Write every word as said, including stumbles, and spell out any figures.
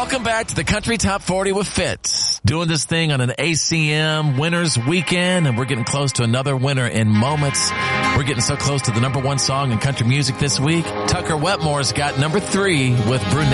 Welcome back to the Country Top forty with Fitz. Doing this thing on an A C M winner's weekend, and we're getting close to another winner in moments. We're getting so close to the number one song in country music this week. Tucker Wetmore's got number three with Brunette.